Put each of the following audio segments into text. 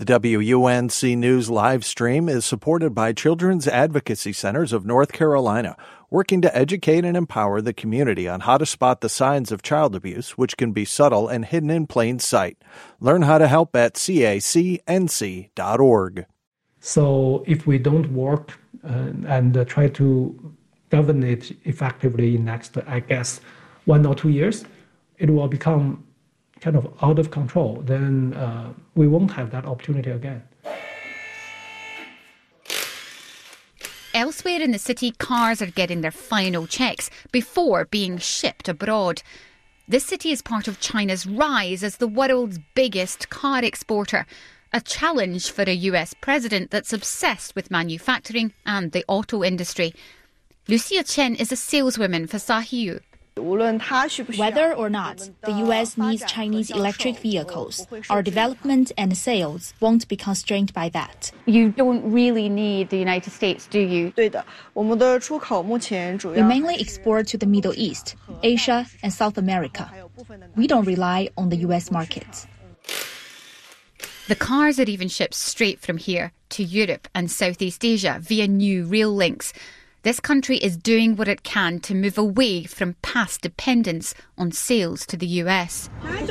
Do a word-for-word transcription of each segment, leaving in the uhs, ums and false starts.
The W U N C News live stream is supported by Children's Advocacy Centers of North Carolina, working to educate and empower the community on how to spot the signs of child abuse, which can be subtle and hidden in plain sight. Learn how to help at C A C N C dot org. So if we don't work uh, and uh, try to govern it effectively in next, I guess, one or two years, it will become kind of out of control. Then uh, we won't have that opportunity again. Elsewhere in the city, cars are getting their final checks before being shipped abroad. This city is part of China's rise as the world's biggest car exporter, a challenge for a U S president that's obsessed with manufacturing and the auto industry. Lucia Chen is a saleswoman for SAHIU. Whether or not the U S needs Chinese electric vehicles, our development and sales won't be constrained by that. You don't really need the United States, do you? We mainly export to the Middle East, Asia, and South America. We don't rely on the U S market. The cars are even shipped straight from here to Europe and Southeast Asia via new rail links. This country is doing what it can to move away from past dependence on sales to the U S.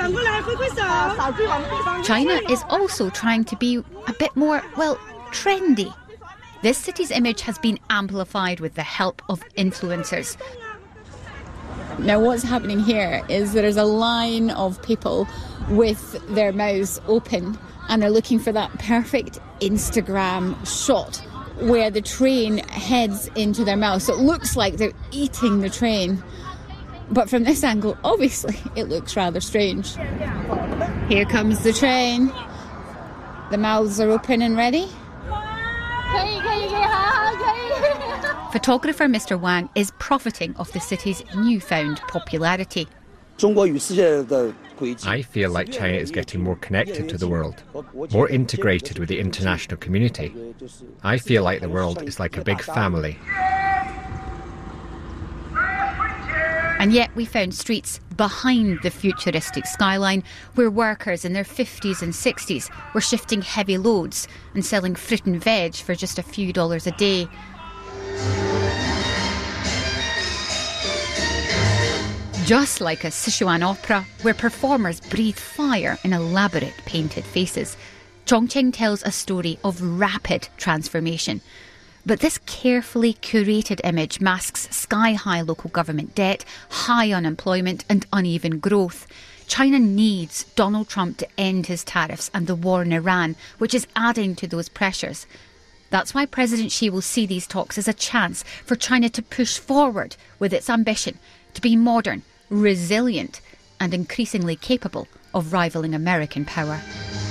China is also trying to be a bit more, well, trendy. This city's image has been amplified with the help of influencers. Now what's happening here is there is a line of people with their mouths open and they're looking for that perfect Instagram shot where the train heads into their mouth. So it looks like they're eating the train. But from this angle, obviously, it looks rather strange. Here comes the train. The mouths are open and ready. Photographer Mister Wang is profiting off the city's newfound popularity. I feel like China is getting more connected to the world, more integrated with the international community. I feel like the world is like a big family. And yet we found streets behind the futuristic skyline where workers in their fifties and sixties were shifting heavy loads and selling fruit and veg for just a few dollars a day. Just like a Sichuan opera, where performers breathe fire in elaborate painted faces, Chongqing tells a story of rapid transformation. But this carefully curated image masks sky-high local government debt, high unemployment and uneven growth. China needs Donald Trump to end his tariffs and the war in Iran, which is adding to those pressures. That's why President Xi will see these talks as a chance for China to push forward with its ambition to be modern, resilient and increasingly capable of rivaling American power.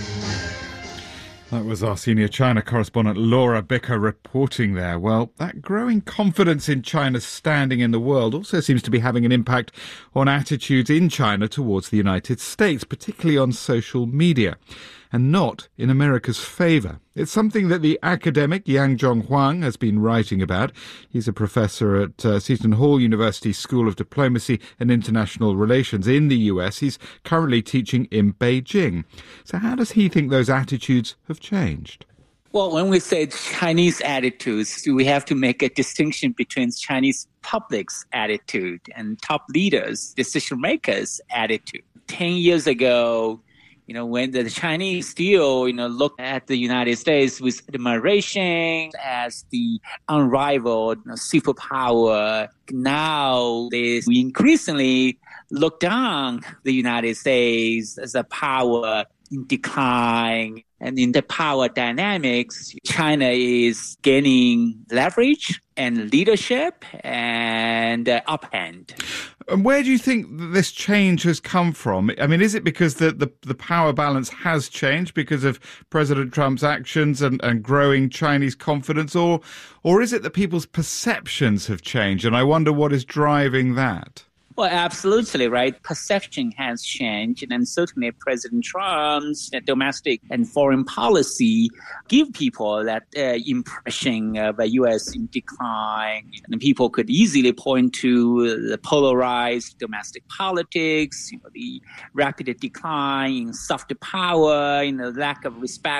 That was our senior China correspondent Laura Bicker reporting there. Well, that growing confidence in China's standing in the world also seems to be having an impact on attitudes in China towards the United States, particularly on social media, and not in America's favour. It's something that the academic Yang Zhonghuang has been writing about. He's a professor at uh, Seton Hall University School of Diplomacy and International Relations in the U S. He's currently teaching in Beijing. So how does he think those attitudes have changed? Well, when we say Chinese attitudes, we have to make a distinction between Chinese public's attitude and top leaders, decision makers' attitude. Ten years ago, you know, when the Chinese still, you know, look at the United States with admiration as the unrivaled you know, superpower, now they increasingly look down the United States as a power in decline. And in the power dynamics, China is gaining leverage and leadership and uh, upend. And where do you think this change has come from? I mean, is it because the, the, the power balance has changed because of President Trump's actions and, and growing Chinese confidence? Or, or is it that people's perceptions have changed? And I wonder what is driving that. Well, absolutely, right. Perception has changed, and certainly President Trump's domestic and foreign policy give people that uh, impression of a U S in decline. And people could easily point to the polarized domestic politics, you know, the rapid decline in soft power, you know, lack of respect